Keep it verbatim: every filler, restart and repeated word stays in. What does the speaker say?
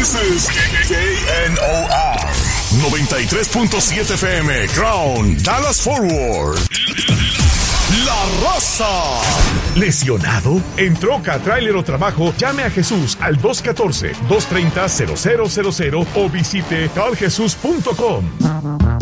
This is K N O R noventa y tres punto siete F M, Crown, Dallas Fort Worth. La Raza. ¿Lesionado? ¿En troca, tráiler o trabajo? Llame a Jesús al dos uno cuatro, dos tres cero, cero cero cero cero o visite cal jesús punto com.